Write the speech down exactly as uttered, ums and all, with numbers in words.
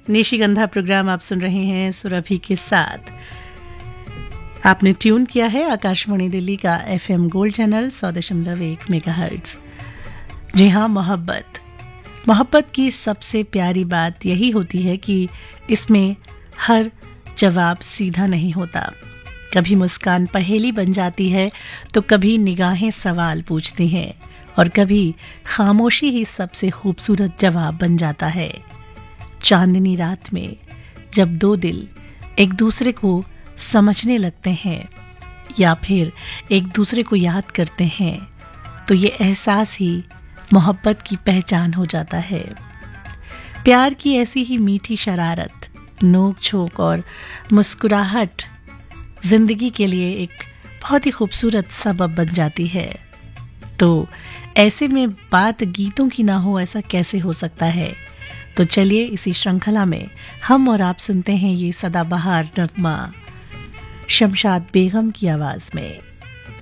निशिगंधा programme आप सुन रहे हैं सुरभि के साथ। आपने ट्यून किया है आकाशवाणी दिल्ली का एफएम गोल्ड चैनल सौ दशमलव एक मेगाहर्ट्ज। जी हाँ, मोहब्बत मोहब्बत की सबसे प्यारी बात यही होती है कि इसमें हर जवाब सीधा नहीं होता। कभी मुस्कान पहेली बन जाती है तो कभी निगाहें सवाल पूछती हैं और कभी खामोशी ही सबसे खूबसूरत जवाब बन जाता है। चांदनी रात में जब दो दिल एक दूसरे को समझने लगते हैं या फिर एक दूसरे को याद करते हैं तो ये एहसास ही मोहब्बत की पहचान हो जाता है। प्यार की ऐसी ही मीठी शरारत, नोक झोंक और मुस्कुराहट जिंदगी के लिए एक बहुत ही खूबसूरत सबब बन जाती है। तो ऐसे में बात गीतों की ना हो, ऐसा कैसे हो सकता है? तो चलिए इसी श्रृंखला में हम और आप सुनते हैं ये सदाबहार नगमा शमशाद बेगम की आवाज में।